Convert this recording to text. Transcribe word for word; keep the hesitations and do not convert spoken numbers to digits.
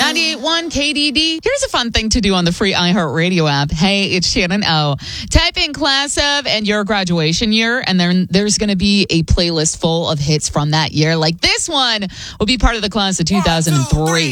ninety-eight point one K D D. Here's a fun thing to do on the free iHeartRadio app. Hey, it's Shannon O. Type in class of and your graduation year, and then there's going to be a playlist full of hits from that year. Like this one will be part of the class of two thousand three.